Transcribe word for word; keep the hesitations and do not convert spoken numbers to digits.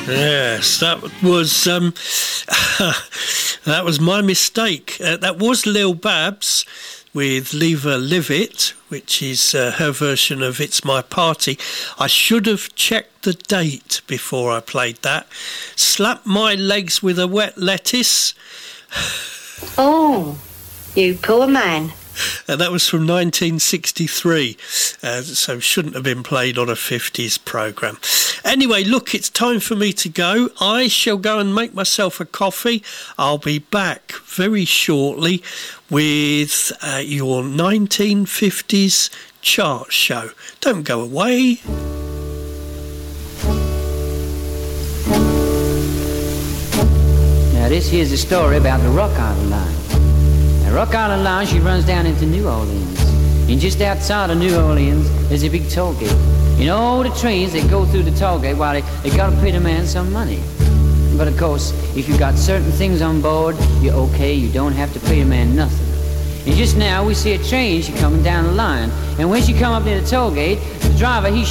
Yes, that was um, that was my mistake. Uh, that was Lil Babs with Leave Her Live It, which is uh, her version of It's My Party. I should have checked the date before I played that. Slap My Legs with a Wet Lettuce. Oh, you poor man. Uh, that was from nineteen sixty-three, uh, so shouldn't have been played on a fifties programme. Anyway, look, it's time for me to go. I shall go and make myself a coffee. I'll be back very shortly with uh, your nineteen fifties chart show. Don't go away. Now this here's a story about the Rock Island Line. The Rock Island Line, she runs down into New Orleans. And just outside of New Orleans, there's a big toll gate. You know, all the trains, they go through the toll gate while they, they gotta pay the man some money. But of course, if you got certain things on board, you're okay, you don't have to pay the man nothing. And just now, we see a train, she coming down the line. And when she come up near the toll gate, the driver, he